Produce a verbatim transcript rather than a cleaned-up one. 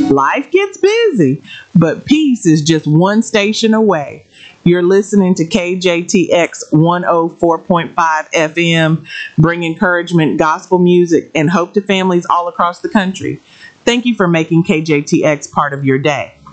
Life gets busy, but peace is just one station away. You're listening to K J T X one oh four point five F M, bring encouragement, gospel music, and hope to families all across the country. Thank you for making K J T X part of your day.